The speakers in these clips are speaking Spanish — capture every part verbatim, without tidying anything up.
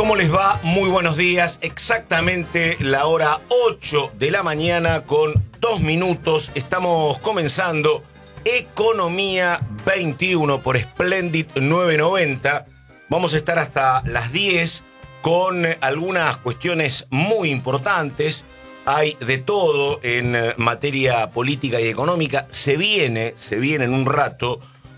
¿Cómo les va? Muy buenos días. Exactamente la hora ocho de la mañana con dos minutos. Estamos comenzando Economía veintiuno por Splendid novecientos noventa. Vamos a estar hasta las diez con algunas cuestiones muy importantes. Hay de todo en materia política y económica. Se viene, se viene en un rato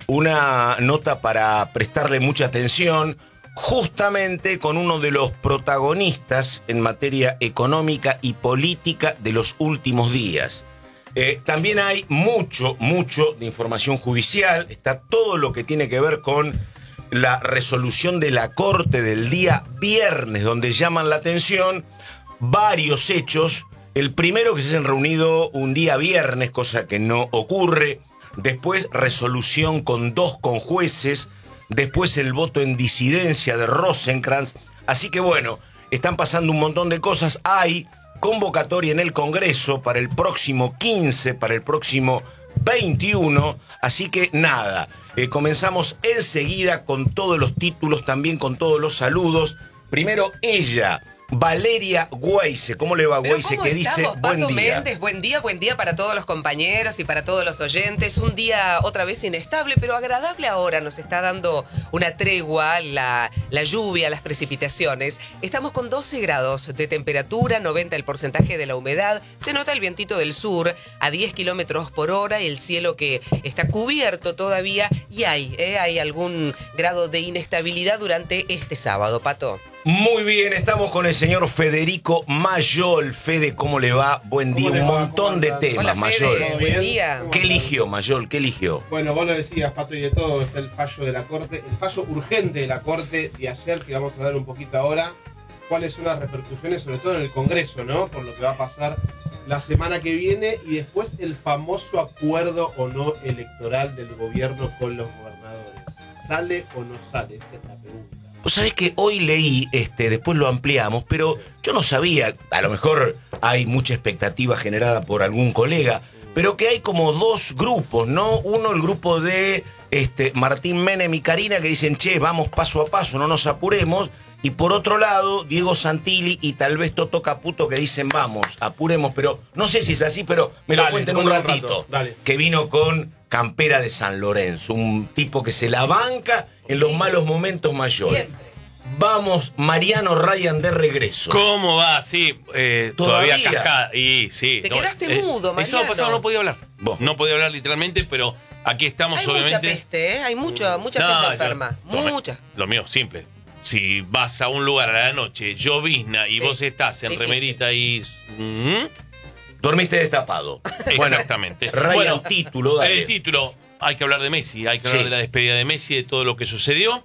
una nota para prestarle mucha atención, justamente con uno de los protagonistas en materia económica y política de los últimos días. Eh, también hay mucho, mucho de información judicial. Está todo lo que tiene que ver con la resolución de la Corte del día viernes, donde llaman la atención varios hechos. El primero, que se hayan reunido un día viernes, cosa que no ocurre. Después, resolución con dos conjueces. Después, el voto en disidencia de Rosenkrantz. Así que bueno, están pasando un montón de cosas. Hay convocatoria en el Congreso para el próximo quince, para el próximo veintiuno. Así que nada, eh, comenzamos enseguida con todos los títulos, también con todos los saludos. Primero ella, Valeria Weise. ¿Cómo le va, Weise? Que dice Pato buen día. Méndez, buen día, buen día para todos los compañeros y para todos los oyentes. Un día otra vez inestable, pero agradable ahora. Nos está dando una tregua la, la lluvia, las precipitaciones. Estamos con doce grados de temperatura, noventa el porcentaje de la humedad. Se nota el vientito del sur a diez kilómetros por hora, el cielo que está cubierto todavía. Y hay, ¿eh? hay algún grado de inestabilidad durante este sábado, Pato. Muy bien, estamos con el señor Federico Mayol. Fede, ¿cómo le va? Buen día, un va? montón de temas, Hola, Mayol. Fede, buen día. ¿Qué eligió, Mayol? ¿Qué eligió? Bueno, vos lo decías, Pato, y de todo está el fallo de la Corte, el fallo urgente de la Corte de ayer, que vamos a dar un poquito ahora. ¿Cuáles son las repercusiones, sobre todo en el Congreso, ¿no? Por lo que va a pasar la semana que viene, y después el famoso acuerdo o no electoral del gobierno con los gobernadores. ¿Sale o no sale? Esa es la pregunta. Vos sabés que hoy leí, este, después lo ampliamos, pero yo no sabía, a lo mejor hay mucha expectativa generada por algún colega, pero que hay como dos grupos, ¿no? Uno, el grupo de este, Martín Menem y Karina, que dicen, che, vamos paso a paso, no nos apuremos. Y por otro lado, Diego Santilli y tal vez Toto Caputo, que dicen, vamos, apuremos, pero no sé si es así, pero me Dale, lo cuenten un un ratito. rato, dale. Que vino con campera de San Lorenzo, un tipo que se la banca en los malos momentos mayores. Siempre. Vamos, Mariano Ryan de regreso. ¿Cómo va? Sí, eh, ¿Todavía? todavía cascada. Y sí. Te no, quedaste eh, mudo, El sábado Mariano. pasado no podía hablar. Vos. No podía hablar literalmente, pero aquí estamos, Hay obviamente. mucha peste, ¿eh? Hay mucha, mucha No, gente yo- enferma. lo me- Mucha. Lo mío, simple. Si vas a un lugar a la noche, llovizna, y Sí, vos estás en difícil. remerita y... ¿Mm? Dormiste destapado. Exactamente. Ryan, Bueno, título, dale. El título, hay que hablar de Messi, hay que hablar Sí. de la despedida de Messi, de todo lo que sucedió.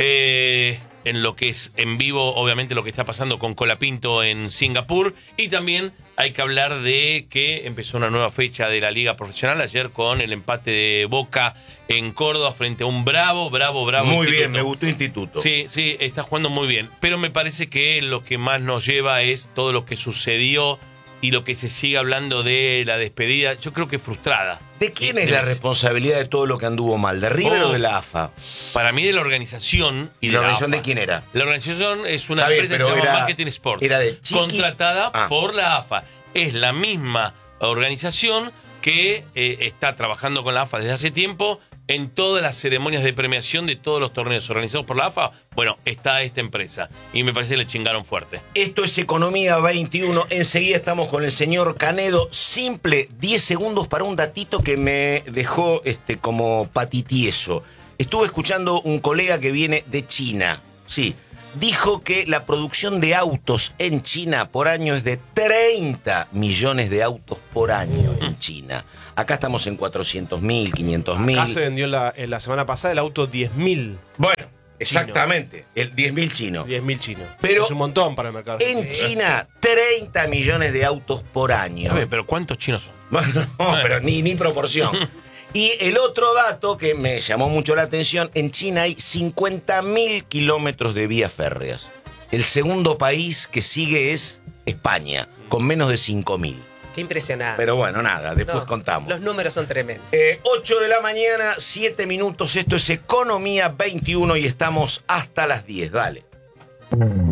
Eh, en lo que es en vivo, obviamente, lo que está pasando con Colapinto en Singapur. Y también hay que hablar de que empezó una nueva fecha de la Liga Profesional ayer con el empate de Boca en Córdoba frente a un bravo, bravo, bravo Muy Instituto. bien, me gustó Instituto. Sí, sí, está jugando muy bien. Pero me parece que lo que más nos lleva es todo lo que sucedió y lo que se sigue hablando de la despedida. Yo creo que frustrada. ¿De quién Sí, es la Messi. responsabilidad de todo lo que anduvo mal? ¿De River Oh. o de la A F A? Para mí de la organización y ¿Y de la la organización A F A. de quién era? La organización es una Está bien, empresa que pero se llama era- Marketing Sports. era de Chiqui. Contratada Ah. por la A F A. Es la misma organización que eh, está trabajando con la A F A desde hace tiempo en todas las ceremonias de premiación de todos los torneos organizados por la A F A. Bueno, está esta empresa. Y me parece que le chingaron fuerte. Esto es Economía veintiuno. Enseguida estamos con el señor Canedo. Simple, diez segundos para un datito que me dejó este, como patitieso. Estuve escuchando un colega que viene de China. Sí, dijo que la producción de autos en China por año es de treinta millones de autos por año en China. Acá estamos en cuatrocientos mil, quinientos mil. Acá se vendió la, en la semana pasada el auto diez mil. Bueno, exactamente, el diez mil chino. diez mil chinos. Pero es un montón para el mercado. En argentino. China, treinta millones de autos por año. A ver, pero ¿cuántos chinos son? Bueno, no, pero ni, ni proporción. Y el otro dato que me llamó mucho la atención, en China hay cincuenta mil kilómetros de vías férreas. El segundo país que sigue es España, con menos de cinco mil. Qué impresionante. Pero bueno, nada, después No, contamos. Los números son tremendos. Eh, ocho de la mañana, siete minutos. Esto es Economía veintiuno y estamos hasta las diez. Dale.